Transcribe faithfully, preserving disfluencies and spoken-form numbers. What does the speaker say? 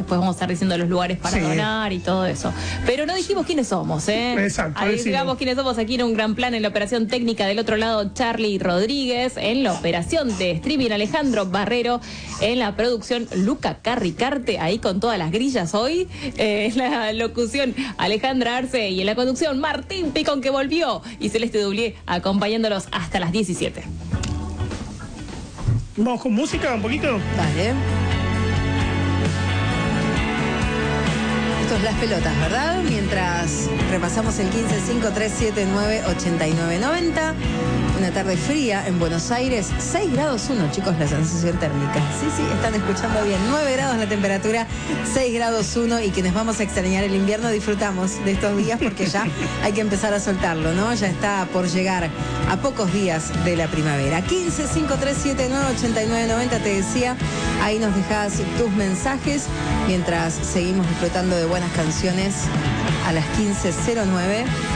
después vamos a estar diciendo los lugares para Sí. donar y todo eso. Pero no dijimos quiénes somos, ¿eh? Exacto, Ahí decimos. digamos quiénes somos aquí en Un Gran Plan, en la operación técnica del otro lado, Charlie Rodríguez, en la operación de streaming, Alejandro Barrero, en la producción, Luca Carricarte, ahí con todas las grillas hoy, eh, en la locución, Alejandra Arce, y en la conducción, Martín Picón, que volvió, y Celeste Dublié acompañándolos hasta las diecisiete. Vamos con música un poquito. Dale. Esto es Las Pelotas, ¿verdad? Mientras repasamos el quince cinco tres siete nueve ocho nueve nueve cero. Una tarde fría en Buenos Aires, seis grados uno, chicos, la sensación térmica. Sí, sí, están escuchando bien. nueve grados la temperatura, seis grados uno, y quienes vamos a extrañar el invierno disfrutamos de estos días porque ya hay que empezar a soltarlo, ¿no? Ya está por llegar a pocos días de la primavera. quince cinco tres siete nueve ocho nueve nueve cero, te decía, ahí nos dejas tus mensajes mientras seguimos disfrutando de buenas canciones a las quince cero nueve.